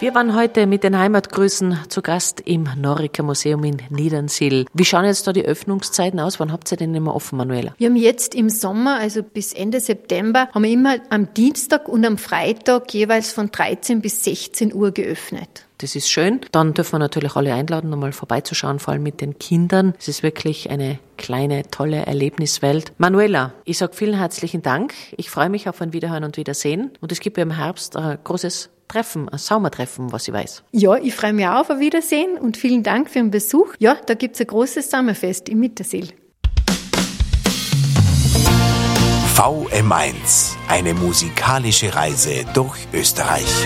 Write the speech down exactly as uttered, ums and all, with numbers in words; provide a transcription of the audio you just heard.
Wir waren heute mit den Heimatgrüßen zu Gast im Noriker Museum in Niedernsill. Wie schauen jetzt da die Öffnungszeiten aus? Wann habt ihr denn immer offen, Manuela? Wir haben jetzt im Sommer, also bis Ende September, haben wir immer am Dienstag und am Freitag jeweils von dreizehn bis sechzehn Uhr geöffnet. Das ist schön. Dann dürfen wir natürlich alle einladen, nochmal vorbeizuschauen, vor allem mit den Kindern. Es ist wirklich eine kleine, tolle Erlebniswelt. Manuela, ich sage vielen herzlichen Dank. Ich freue mich auf ein Wiederhören und Wiedersehen. Und es gibt ja im Herbst ein großes Treffen, ein Sommertreffen, was ich weiß. Ja, ich freue mich auch auf ein Wiedersehen und vielen Dank für den Besuch. Ja, da gibt's ein großes Sommerfest im Mittersill. V M eins, eine musikalische Reise durch Österreich.